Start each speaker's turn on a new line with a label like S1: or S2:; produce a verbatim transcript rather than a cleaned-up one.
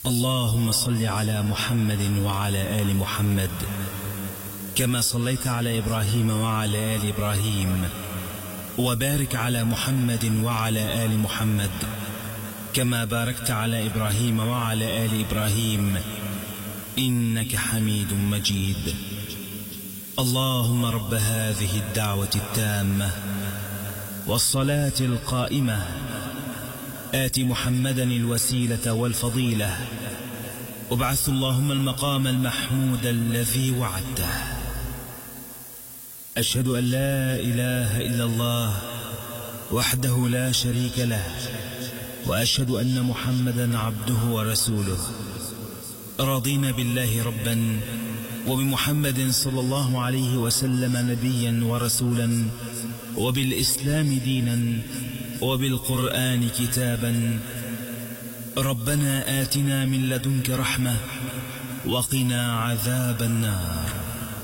S1: اللهم صل على محمد وعلى آل محمد كما صليت على إبراهيم وعلى آل إبراهيم، وبارك على محمد وعلى آل محمد كما باركت على إبراهيم وعلى آل إبراهيم إنك حميد مجيد. اللهم رب هذه الدعوة التامة والصلاة القائمة آت محمدا الوسيلة والفضيلة، وابعث اللهم المقام المحمود الذي وعدته. أشهد أن لا إله إلا الله وحده لا شريك له، وأشهد أن محمدا عبده ورسوله. رضينا بالله ربا وبمحمد صلى الله عليه وسلم نبيا ورسولا، وبالإسلام دينا، وبالقرآن كتابا. ربنا آتنا من لدنك رحمة وقنا عذاب النار.